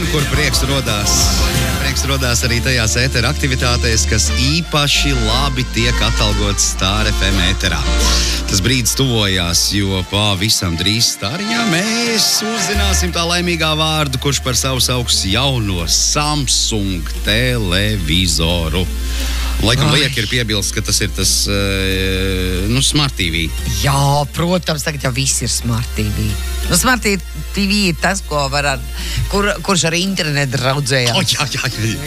kur prieks rodās. Prieks rodās arī tajās ētera aktivitātēs, kas īpaši labi tiek atalgots Star FM ēterā. Tas brīdis tuvojās, jo pavisam drīz Stariņā mēs uzzināsim tā laimīgā vārdu, kurš par savu sauks jauno Samsung televizoru. Laikam liek ir piebilst, ka tas ir tas Smart TV. Jā, protams, tagad jau viss ir Smart TV. Smart TV ir tas, ko kurš ar internetu raudzējās. Jā.